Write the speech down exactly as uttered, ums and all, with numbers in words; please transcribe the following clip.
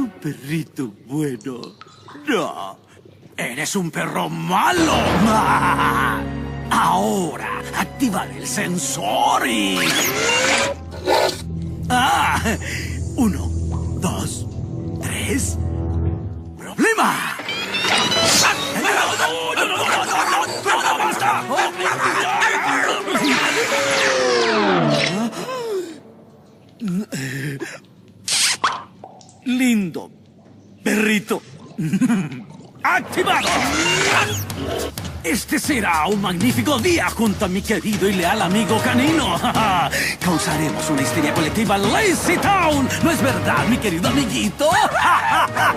perrito bueno. No, eres un perro malo. Ahora, activar el sensor y... Ah, uno, dos, tres... ¡Problema! ¡No, no, no, no, no, no, no, no, basta! Lindo perrito. ¡Activado! Este será un magnífico día junto a mi querido y leal amigo canino. Causaremos una histeria colectiva en Lazy Town. ¿No es verdad, mi querido amiguito?